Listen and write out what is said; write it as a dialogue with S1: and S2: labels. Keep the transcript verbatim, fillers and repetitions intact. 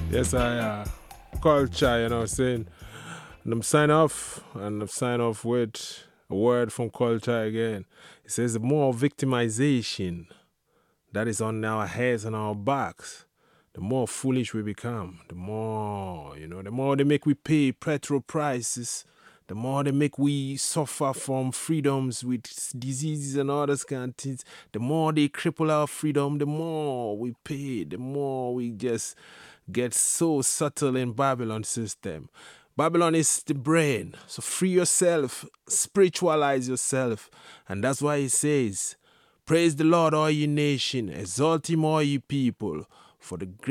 S1: Yes, I uh, culture, you know what I'm saying? And I'm sign off, and I'm sign off with a word from culture again. It says the more victimization that is on our heads and our backs, the more foolish we become. The more, you know, the more they make we pay petrol prices, the more they make we suffer from freedoms with diseases and all those kind of things. The more they cripple our freedom, the more we pay, the more we just get so subtle in Babylon system. Babylon is the brain. So free yourself, spiritualize yourself. And that's why he says, praise the Lord, all ye nation, exalt him, all ye people, for the great